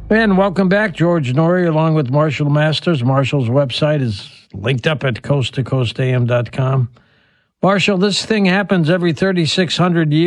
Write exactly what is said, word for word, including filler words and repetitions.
And welcome back, George Noory, along with Marshall Masters. Marshall's website is linked up at coast to coast a m dot com. Marshall, this thing happens every thirty-six hundred years.